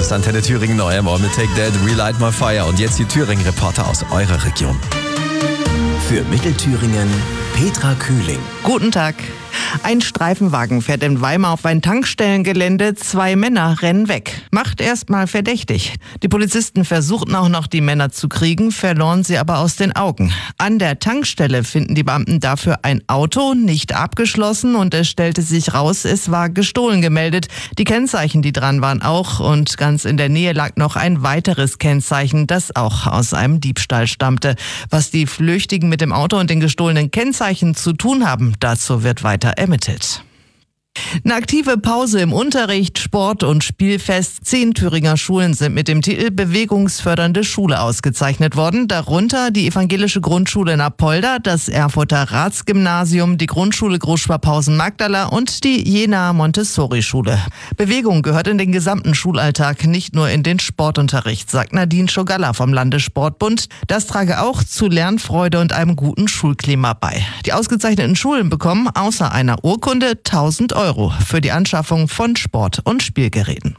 ist Antenne Thüringen neu mit Take That, Relight My Fire. Und jetzt die Thüringen-Reporter aus eurer Region. Für Mittelthüringen Petra Kühling. Guten Tag. Ein Streifenwagen fährt in Weimar auf ein Tankstellengelände. 2 Männer rennen weg. Macht erstmal verdächtig. Die Polizisten versuchten auch noch, die Männer zu kriegen, verloren sie aber aus den Augen. An der Tankstelle finden die Beamten dafür ein Auto, nicht abgeschlossen, und es stellte sich raus, es war gestohlen gemeldet. Die Kennzeichen, die dran waren, auch, und ganz in der Nähe lag noch ein weiteres Kennzeichen, das auch aus einem Diebstahl stammte. Was die Flüchtigen mit dem Auto und den gestohlenen Kennzeichen zu tun haben, dazu wird weiter ermittelt. Eine aktive Pause im Unterricht, Sport und Spielfest. 10 Thüringer Schulen sind mit dem Titel Bewegungsfördernde Schule ausgezeichnet worden. Darunter die evangelische Grundschule in Apolda, das Erfurter Ratsgymnasium, die Grundschule Großschwabhausen-Magdala und die Jena Montessori-Schule. Bewegung gehört in den gesamten Schulalltag, nicht nur in den Sportunterricht, sagt Nadine Schogalla vom Landessportbund. Das trage auch zu Lernfreude und einem guten Schulklima bei. Die ausgezeichneten Schulen bekommen außer einer Urkunde 1.000 Euro für die Anschaffung von Sport- und Spielgeräten.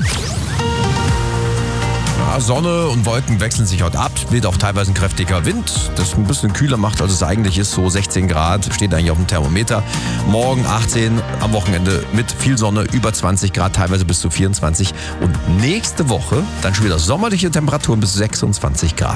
Ja, Sonne und Wolken wechseln sich heute ab. Weht auch teilweise ein kräftiger Wind, das ein bisschen kühler macht, als es eigentlich ist. So 16 Grad steht eigentlich auf dem Thermometer. Morgen 18, am Wochenende mit viel Sonne, über 20 Grad, teilweise bis zu 24. Und nächste Woche dann schon wieder sommerliche Temperaturen bis 26 Grad.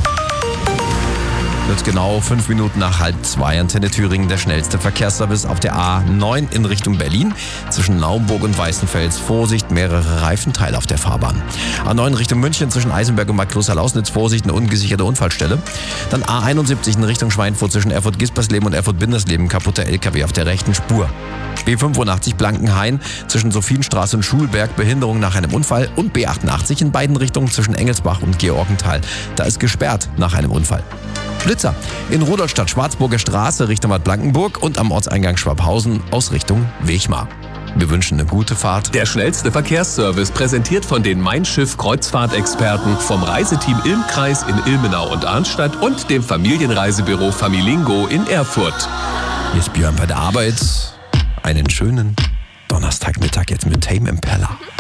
Jetzt genau 5 Minuten nach 1:30. Antenne Thüringen, der schnellste Verkehrsservice auf der A9 in Richtung Berlin. Zwischen Naumburg und Weißenfels Vorsicht, mehrere Reifenteile auf der Fahrbahn. A9 Richtung München zwischen Eisenberg und Bad Kloster-Lausnitz Vorsicht, eine ungesicherte Unfallstelle. Dann A71 in Richtung Schweinfurt zwischen Erfurt-Gispersleben und Erfurt-Bindersleben, kaputter LKW auf der rechten Spur. B85 Blankenhain zwischen Sophienstraße und Schulberg, Behinderung nach einem Unfall. Und B88 in beiden Richtungen zwischen Engelsbach und Georgenthal. Da ist gesperrt nach einem Unfall. Blitzer in Rudolstadt, Schwarzburger Straße Richtung Bad Blankenburg und am Ortseingang Schwabhausen aus Richtung Wechmar. Wir wünschen eine gute Fahrt. Der schnellste Verkehrsservice präsentiert von den Mein Schiff Kreuzfahrtexperten vom Reiseteam Ilm-Kreis in Ilmenau und Arnstadt und dem Familienreisebüro Familingo in Erfurt. Hier ist Björn bei der Arbeit. Einen schönen Donnerstagmittag jetzt mit Tame Impala.